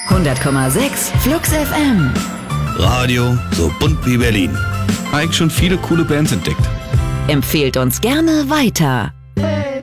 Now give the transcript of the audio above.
100,6 Flux FM. Radio so bunt wie Berlin. Eigentlich schon viele coole Bands entdeckt. Empfehlt uns gerne weiter.